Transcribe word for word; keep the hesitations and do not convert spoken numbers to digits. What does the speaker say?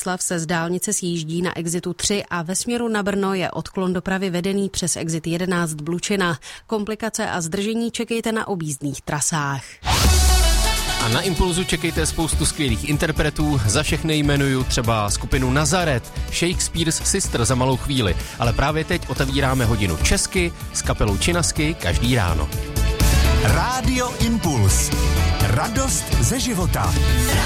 Bohuslav se z dálnice sjíždí na exitu tři a ve směru na Brno je odklon dopravy vedený přes exit jedenáct Blučina. Komplikace a zdržení čekejte na objízdných trasách. A na Impulzu čekejte spoustu skvělých interpretů, za všechny jmenuju třeba skupinu Nazaret, Shakespeare's Sister za malou chvíli, ale právě teď otevíráme hodinu česky s kapelou Činasky každý ráno. Rádio Impuls. Radost ze života.